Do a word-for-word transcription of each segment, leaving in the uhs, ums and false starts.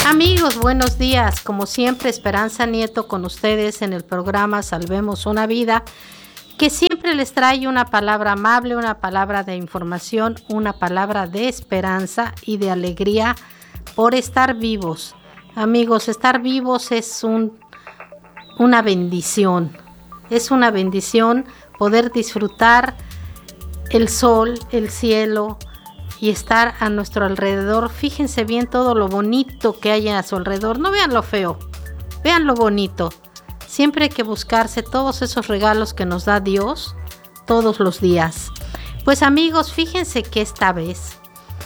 Amigos, buenos días. Como siempre, Esperanza Nieto con ustedes en el programa Salvemos una Vida, que siempre les trae una palabra amable, una palabra de información, una palabra de esperanza y de alegría por estar vivos. Amigos, estar vivos es un, una bendición. Es una bendición poder disfrutar el sol, el cielo y estar a nuestro alrededor. Fíjense bien todo lo bonito que hay a su alrededor. No vean lo feo, vean lo bonito. Siempre hay que buscarse todos esos regalos que nos da Dios todos los días. Pues amigos, fíjense que esta vez,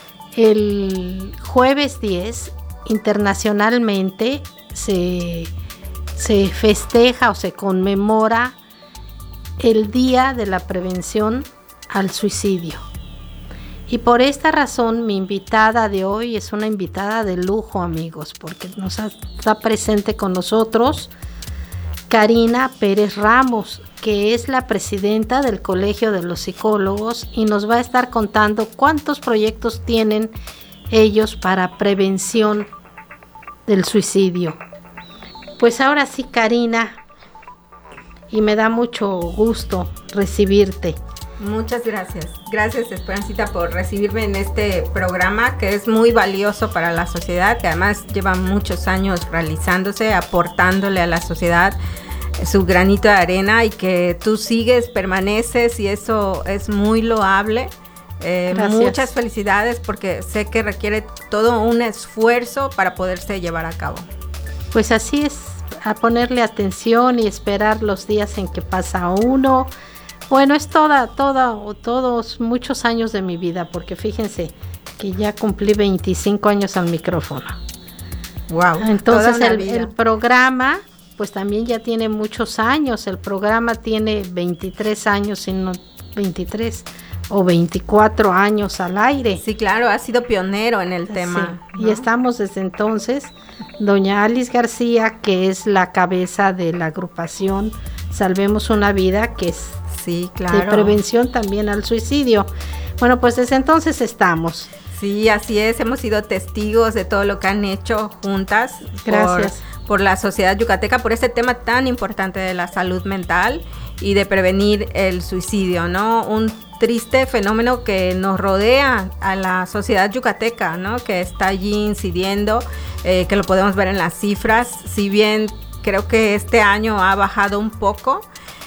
el jueves diez, internacionalmente se, se festeja o se conmemora el Día de la Prevención al Suicidio. Y por esta razón mi invitada de hoy es una invitada de lujo, amigos, porque nos ha, está presente con nosotros Karina Pérez Ramos, que es la presidenta del Colegio de los Psicólogos y nos va a estar contando cuántos proyectos tienen ellos para prevención del suicidio. Pues ahora sí, Karina, y me da mucho gusto recibirte. Muchas gracias. Gracias, Esperancita, por recibirme en este programa que es muy valioso para la sociedad, que además lleva muchos años realizándose, aportándole a la sociedad su granito de arena, y que tú sigues, permaneces, y eso es muy loable. Eh, muchas felicidades, porque sé que requiere todo un esfuerzo para poderse llevar a cabo. Pues así es, a ponerle atención y esperar los días en que pasa uno. Bueno, es toda, toda, todos muchos años de mi vida, porque fíjense que ya cumplí veinticinco años al micrófono. Wow. Entonces el, el programa, pues también ya tiene muchos años. El programa tiene veintitrés años, sino veintitrés o veinticuatro años al aire. Sí, claro, ha sido pionero en el tema. Sí, ¿no? Y estamos desde entonces, doña Alice García, que es la cabeza de la agrupación Salvemos una Vida, que es sí, claro, de prevención también al suicidio. Bueno, pues desde entonces estamos. Sí, así es, hemos sido testigos de todo lo que han hecho juntas. Gracias. Por, por la sociedad yucateca, por este tema tan importante de la salud mental y de prevenir el suicidio, ¿no? Un triste fenómeno que nos rodea a la sociedad yucateca, ¿no? Que está allí incidiendo, eh, que lo podemos ver en las cifras. Si bien creo que este año ha bajado un poco,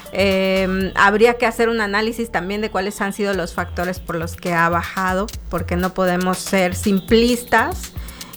Eh, habría que hacer un análisis también de cuáles han sido los factores por los que ha bajado, porque no podemos ser simplistas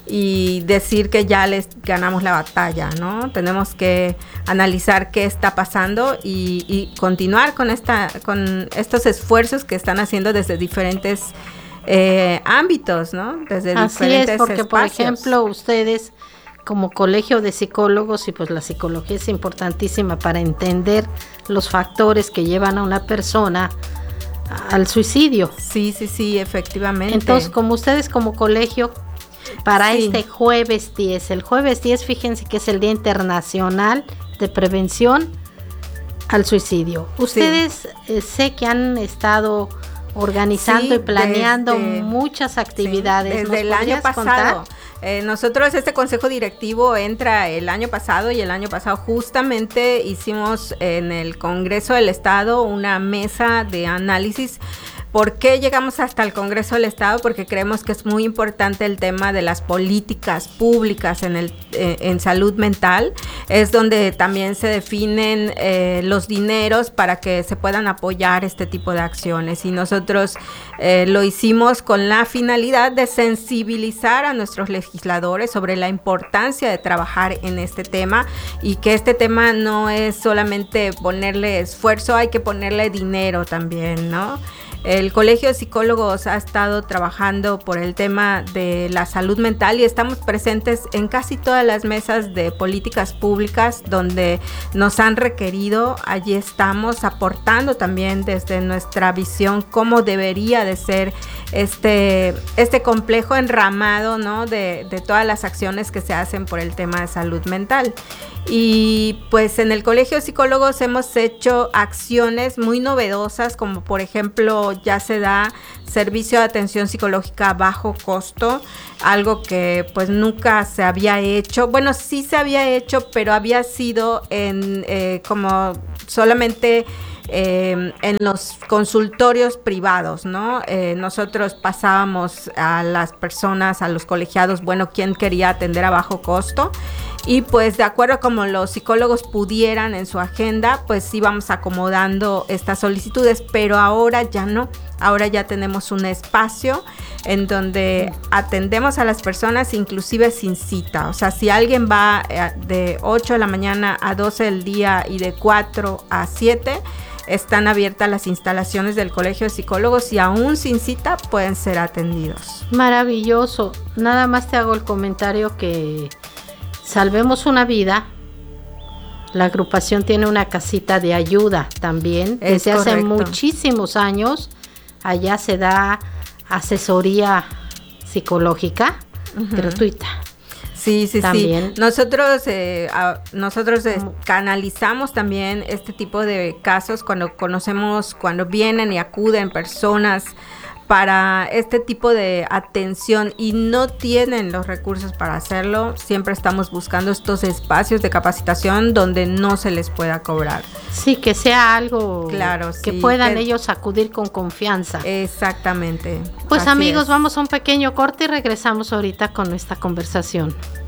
y decir que ya les ganamos la batalla, ¿no? Tenemos que analizar qué está pasando y, y continuar con esta, con estos esfuerzos que están haciendo desde diferentes eh, ámbitos, ¿no? Desde Así diferentes es, porque espacios. por ejemplo ustedes como colegio de psicólogos, y pues la psicología es importantísima para entender los factores que llevan a una persona al suicidio. Sí, sí, sí, efectivamente. Entonces, como ustedes como colegio, para sí. este jueves diez, el jueves diez, fíjense que es el Día Internacional de Prevención al Suicidio. Ustedes sí. eh, sé que han estado organizando sí, y planeando desde, muchas actividades. Sí, desde el año pasado. Eh, nosotros, este consejo directivo entra el año pasado, y el año pasado justamente hicimos en el Congreso del Estado una mesa de análisis. ¿Por qué llegamos hasta el Congreso del Estado? Porque creemos que es muy importante el tema de las políticas públicas en, el, eh, en salud mental. Es donde también se definen eh, los dineros para que se puedan apoyar este tipo de acciones. Y nosotros eh, lo hicimos con la finalidad de sensibilizar a nuestros legisladores sobre la importancia de trabajar en este tema, y que este tema no es solamente ponerle esfuerzo, hay que ponerle dinero también, ¿no? El Colegio de Psicólogos ha estado trabajando por el tema de la salud mental, y estamos presentes en casi todas las mesas de políticas públicas donde nos han requerido. Allí estamos aportando también desde nuestra visión cómo debería de ser este, este complejo enramado, ¿no? de, de todas las acciones que se hacen por el tema de salud mental. Y pues en el Colegio de Psicólogos hemos hecho acciones muy novedosas, como por ejemplo ya se da servicio de atención psicológica a bajo costo, algo que pues nunca se había hecho. Bueno, sí se había hecho, pero había sido en eh, como solamente eh, en los consultorios privados, ¿no? Eh, nosotros pasábamos a las personas, a los colegiados, bueno, quién quería atender a bajo costo. Y pues de acuerdo a como los psicólogos pudieran en su agenda, pues íbamos acomodando estas solicitudes, pero ahora ya no, ahora ya tenemos un espacio en donde atendemos a las personas inclusive sin cita. O sea, si alguien va de ocho de la mañana a doce del día y de cuatro a siete, están abiertas las instalaciones del Colegio de Psicólogos y aún sin cita pueden ser atendidos. Maravilloso. Nada más te hago el comentario que Salvemos una Vida, la agrupación tiene una casita de ayuda también. Es Desde hace correcto. muchísimos años, allá se da asesoría psicológica uh-huh. gratuita. Sí, sí, también. sí. Nosotros, eh, a, nosotros eh, canalizamos también este tipo de casos cuando conocemos, cuando vienen y acuden personas para este tipo de atención y no tienen los recursos para hacerlo. Siempre estamos buscando estos espacios de capacitación donde no se les pueda cobrar. Sí, que sea algo claro, que sí, puedan que, ellos acudir con confianza. Exactamente. Pues así amigos, es. Vamos a un pequeño corte y regresamos ahorita con nuestra conversación.